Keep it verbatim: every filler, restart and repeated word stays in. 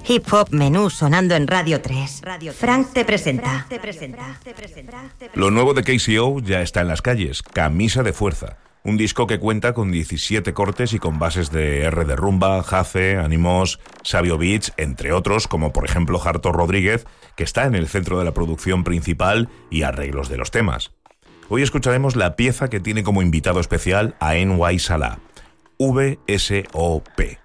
Hip Hop Menú sonando en Radio tres. Frank te presenta. Lo nuevo de K C O ya está en las calles, Camisa de Fuerza. Un disco que cuenta con diecisiete cortes y con bases de R de Rumba, Jace, Animos, Sabio Beats, entre otros, como por ejemplo Jarto Rodríguez, que está en el centro de la producción principal y arreglos de los temas. Hoy escucharemos la pieza que tiene como invitado especial a N Y Salah, V S O P.